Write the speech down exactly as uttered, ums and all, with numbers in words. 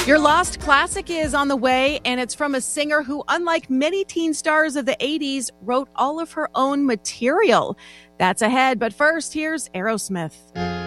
Your lost classic is on the way, and it's from a singer who, unlike many teen stars of the eighties, wrote all of her own material. That's ahead, but first, here's Aerosmith.